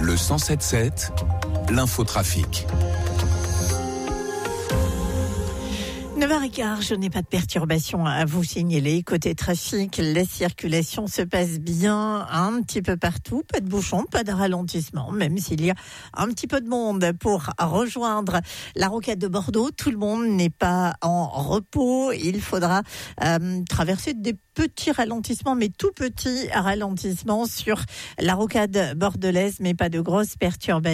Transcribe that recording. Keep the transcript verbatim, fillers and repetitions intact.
Le cent sept sept, l'infotrafic. neuf heures quinze, je n'ai pas de perturbation à vous signaler. Côté trafic, la circulation se passe bien un petit peu partout. Pas de bouchons, pas de ralentissement, même s'il y a un petit peu de monde pour rejoindre la rocade de Bordeaux. Tout le monde n'est pas en repos. Il faudra euh, traverser des petits ralentissements, mais tout petits ralentissements sur la rocade bordelaise, mais pas de grosses perturbations.